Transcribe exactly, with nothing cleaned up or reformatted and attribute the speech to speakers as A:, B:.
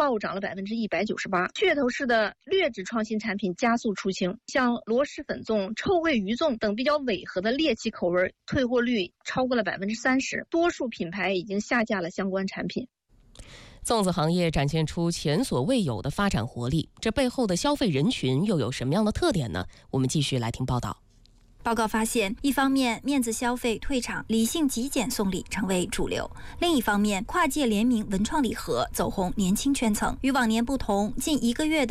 A: 暴涨了百分之一百九十八。噱头式的劣质创新产品加速出清，像螺蛳粉粽、臭鳜鱼粽等比较违和的猎奇口味，退货率超过了百分之三十，多数品牌已经下架了相关产品。
B: 粽子行业展现出前所未有的发展活力，这背后的消费人群又有什么样的特点呢？我们继续来听报道。
C: 报告发现，一方面面子消费退场，理性极简送礼成为主流；另一方面，跨界联名文创礼盒走红年轻圈层。与往年不同，近一个月的